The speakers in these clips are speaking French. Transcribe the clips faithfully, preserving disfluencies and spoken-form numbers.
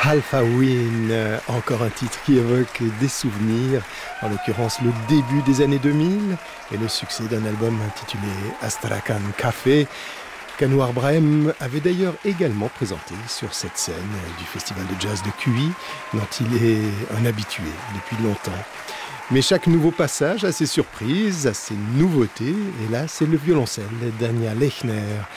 Halloween, euh, encore un titre qui évoque des souvenirs, en l'occurrence le début des années deux mille et le succès d'un album intitulé Astrakhan Café, qu'Anouar Brahim avait d'ailleurs également présenté sur cette scène du festival de jazz de Q I, dont il est un habitué depuis longtemps. Mais chaque nouveau passage a ses surprises, a ses nouveautés, et là c'est le violoncelle d'Ania Lechner.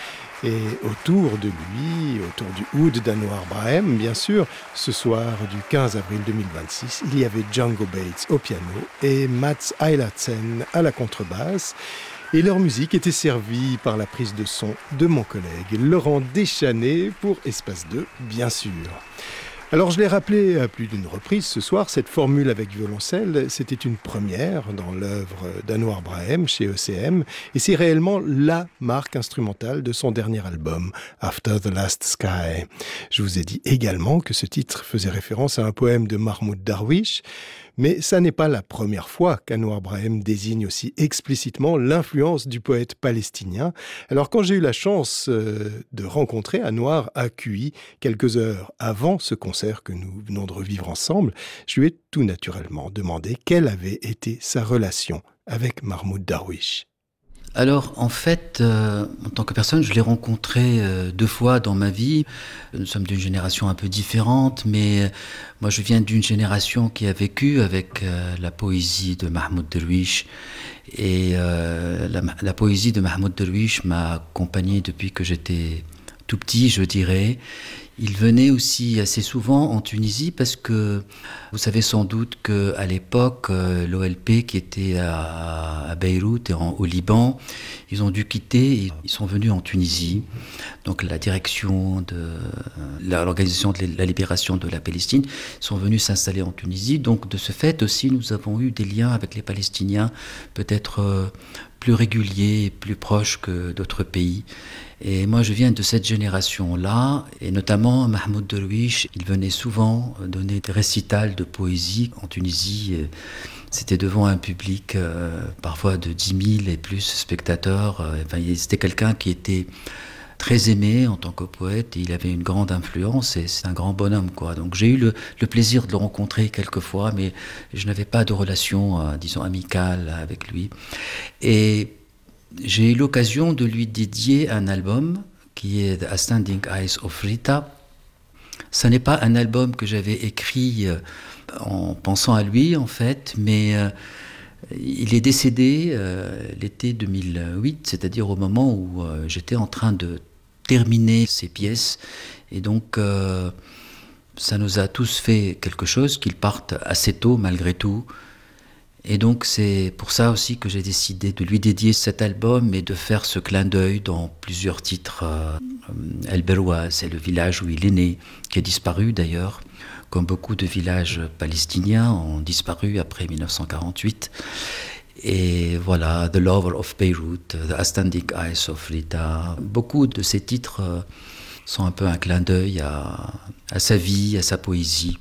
Et autour de lui, autour du oud d'Anouar Brahim, bien sûr, ce soir du quinze avril deux mille vingt-six, il y avait Django Bates au piano et Mats Eilertsen à la contrebasse. Et leur musique était servie par la prise de son de mon collègue Laurent Deschanel pour Espace deux, bien sûr. Alors je l'ai rappelé à plus d'une reprise ce soir, cette formule avec violoncelle, c'était une première dans l'œuvre d'Anouar Brahim chez E C M, et c'est réellement la marque instrumentale de son dernier album, After the Last Sky. Je vous ai dit également que ce titre faisait référence à un poème de Mahmoud Darwish, mais ça n'est pas la première fois qu'Anouar Brahim désigne aussi explicitement l'influence du poète palestinien. Alors quand j'ai eu la chance euh, de rencontrer Anouar à Q I, quelques heures avant ce concert que nous venons de revivre ensemble, je lui ai tout naturellement demandé quelle avait été sa relation avec Mahmoud Darwish. Alors, en fait, euh, en tant que personne, je l'ai rencontré euh, deux fois dans ma vie. Nous sommes d'une génération un peu différente, mais euh, moi, je viens d'une génération qui a vécu avec euh, la poésie de Mahmoud Darwish. Et euh, la, la poésie de Mahmoud Darwish m'a accompagné depuis que j'étais tout petit, je dirais. Il venait aussi assez souvent en Tunisie parce que vous savez sans doute qu'à l'époque, euh, l'O L P qui était à, à Beyrouth et en, au Liban, ils ont dû quitter et ils sont venus en Tunisie. Donc la direction de la, l'organisation de la libération de la Palestine sont venus s'installer en Tunisie. Donc de ce fait aussi, nous avons eu des liens avec les Palestiniens peut-être euh, plus réguliers et plus proches que d'autres pays. Et moi, je viens de cette génération-là, et notamment Mahmoud Darwish, il venait souvent donner des récitals de poésie en Tunisie. C'était devant un public euh, parfois de dix mille et plus spectateurs. Enfin, c'était quelqu'un qui était très aimé en tant que poète, et il avait une grande influence, et c'est un grand bonhomme, quoi. Donc j'ai eu le, le plaisir de le rencontrer quelques fois, mais je n'avais pas de relation, euh, disons, amicale avec lui. Et j'ai eu l'occasion de lui dédier un album qui est The Standing Eyes of Rita. Ce n'est pas un album que j'avais écrit euh, en pensant à lui, en fait, mais euh, il est décédé euh, l'été deux mille huit, c'est-à-dire au moment où euh, j'étais en train de terminer ses pièces. Et donc, euh, ça nous a tous fait quelque chose, qu'il parte assez tôt, malgré tout. Et donc c'est pour ça aussi que j'ai décidé de lui dédier cet album et de faire ce clin d'œil dans plusieurs titres. Euh, El Beroua, c'est le village où il est né, qui a disparu d'ailleurs, comme beaucoup de villages palestiniens ont disparu après dix-neuf cent quarante-huit. Et voilà, The Lover of Beirut, The Standing Eyes of Rita. Beaucoup de ces titres euh, sont un peu un clin d'œil à, à sa vie, à sa poésie.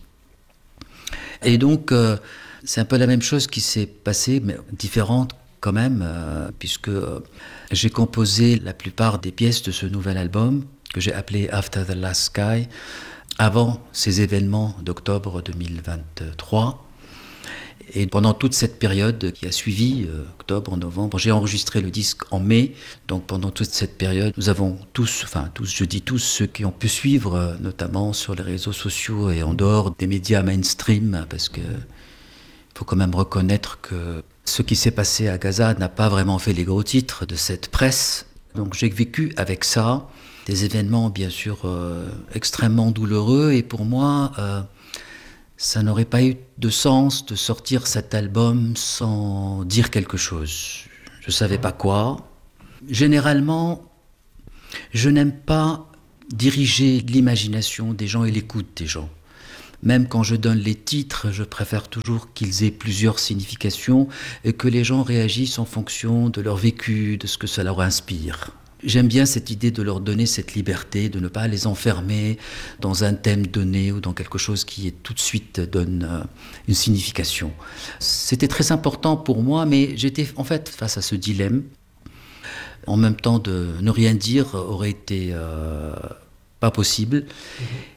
Et donc... Euh, C'est un peu la même chose qui s'est passée, mais différente quand même, euh, puisque euh, j'ai composé la plupart des pièces de ce nouvel album, que j'ai appelé After the Last Sky, avant ces événements d'octobre deux mille vingt-trois. Et pendant toute cette période qui a suivi, euh, octobre, novembre, j'ai enregistré le disque en mai. Donc pendant toute cette période, nous avons tous, enfin tous, je dis tous, ceux qui ont pu suivre, euh, notamment sur les réseaux sociaux et en dehors des médias mainstream, parce que il faut quand même reconnaître que ce qui s'est passé à Gaza n'a pas vraiment fait les gros titres de cette presse. Donc j'ai vécu avec ça, des événements bien sûr euh, extrêmement douloureux, et pour moi, euh, ça n'aurait pas eu de sens de sortir cet album sans dire quelque chose. Je ne savais pas quoi. Généralement, je n'aime pas diriger l'imagination des gens et l'écoute des gens. Même quand je donne les titres, je préfère toujours qu'ils aient plusieurs significations et que les gens réagissent en fonction de leur vécu, de ce que ça leur inspire. J'aime bien cette idée de leur donner cette liberté, de ne pas les enfermer dans un thème donné ou dans quelque chose qui tout de suite donne une signification. C'était très important pour moi, mais j'étais en fait face à ce dilemme. En même temps, de ne rien dire aurait été euh, pas possible. Mmh.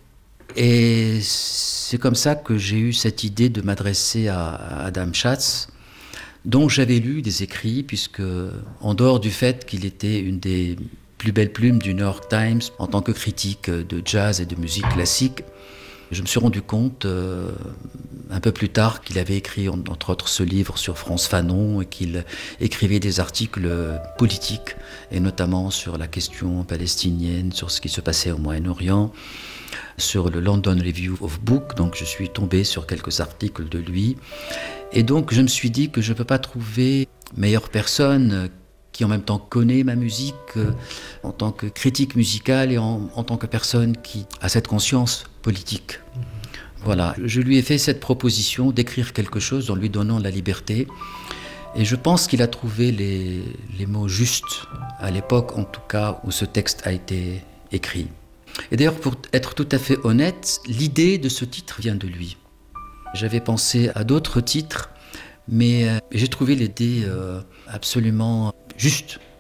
Et c'est comme ça que j'ai eu cette idée de m'adresser à, à Adam Schatz, dont j'avais lu des écrits, puisque en dehors du fait qu'il était une des plus belles plumes du New York Times en tant que critique de jazz et de musique classique, je me suis rendu compte euh, un peu plus tard qu'il avait écrit entre autres ce livre sur Frantz Fanon et qu'il écrivait des articles politiques et notamment sur la question palestinienne, sur ce qui se passait au Moyen-Orient, sur le London Review of Books. Donc je suis tombé sur quelques articles de lui et donc je me suis dit que je ne peux pas trouver meilleure personne qui en même temps connaît ma musique euh, en tant que critique musicale et en, en tant que personne qui a cette conscience politique. Voilà, je lui ai fait cette proposition d'écrire quelque chose en lui donnant la liberté et je pense qu'il a trouvé les, les mots justes à l'époque, en tout cas, où ce texte a été écrit. Et d'ailleurs, pour être tout à fait honnête, l'idée de ce titre vient de lui. J'avais pensé à d'autres titres, mais euh, j'ai trouvé l'idée euh, absolument juste